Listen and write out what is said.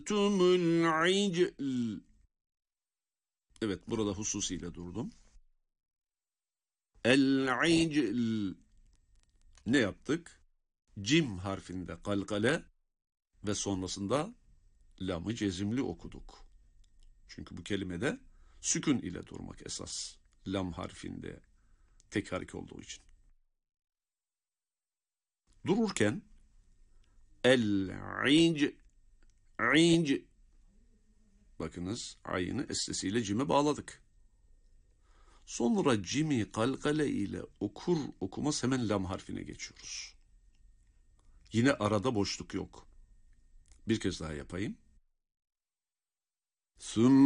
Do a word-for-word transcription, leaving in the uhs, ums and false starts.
tumul icl. Evet, burada hususiyle durdum. El-icl. Ne yaptık? Cim harfinde kalkale ve sonrasında lamı cezimli okuduk. Çünkü bu kelimede sükun ile durmak esas. Lam harfinde tek hareke olduğu için. Dururken el-inc, inc. Bakınız, ayını estesiyle cime bağladık. Sonra cimi kalkale ile okur okumaz hemen lam harfine geçiyoruz. Yine arada boşluk yok. Bir kez daha yapayım. Süm